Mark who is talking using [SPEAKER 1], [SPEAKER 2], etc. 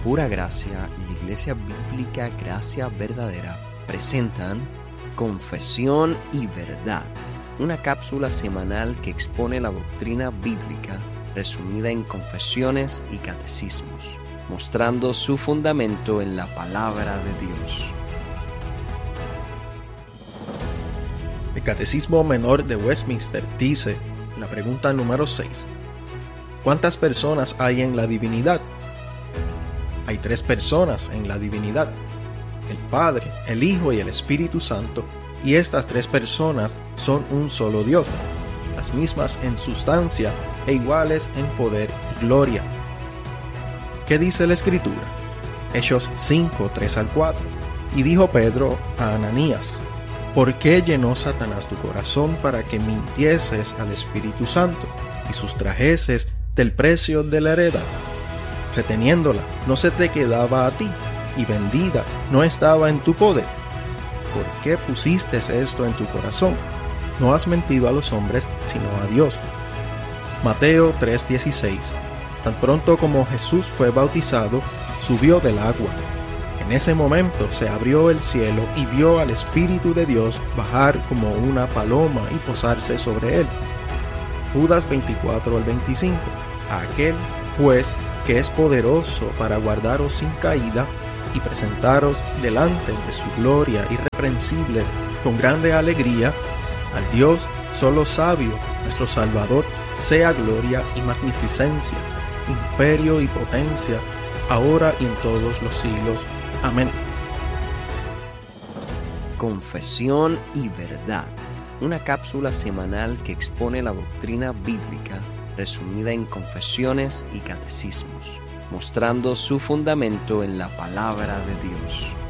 [SPEAKER 1] Pura Gracia y la Iglesia Bíblica Gracia Verdadera presentan Confesión y Verdad, una cápsula semanal que expone la doctrina bíblica resumida en confesiones y catecismos, mostrando su fundamento en la palabra de Dios.
[SPEAKER 2] El Catecismo Menor de Westminster dice, en la pregunta número 6, ¿cuántas personas hay en la divinidad? Hay 3 personas en la divinidad, el Padre, el Hijo y el Espíritu Santo, y estas 3 personas son un solo Dios, las mismas en sustancia e iguales en poder y gloria. ¿Qué dice la Escritura? Hechos 5, 3 al 4. Y dijo Pedro a Ananías, ¿por qué llenó Satanás tu corazón para que mintieses al Espíritu Santo y sustrajeses del precio de la heredad? Reteniéndola, no se te quedaba a ti, y vendida no estaba en tu poder. ¿Por qué pusiste esto en tu corazón? No has mentido a los hombres, sino a Dios. Mateo 3:16. Tan pronto como Jesús fue bautizado, subió del agua. En ese momento se abrió el cielo y vio al Espíritu de Dios bajar como una paloma y posarse sobre él. Judas 24 al 25. A aquel, pues, que es poderoso para guardaros sin caída y presentaros delante de su gloria irreprensibles con grande alegría, al Dios solo sabio, nuestro Salvador, sea gloria y magnificencia, imperio y potencia, ahora y en todos los siglos. Amén.
[SPEAKER 1] Confesión y Verdad, una cápsula semanal que expone la doctrina bíblica resumida en confesiones y catecismos, mostrando su fundamento en la palabra de Dios.